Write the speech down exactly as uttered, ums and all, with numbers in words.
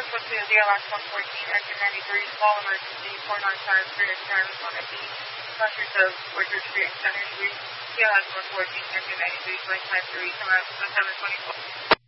Brooklyn to D L S one fourteen, exit ninety-three, small emergency, four nine five, three X drivers on F E, passengers of Orchard Street, Center Street, D L S one fourteen, exit ninety-three, twenty-five three, come out seven twenty-four.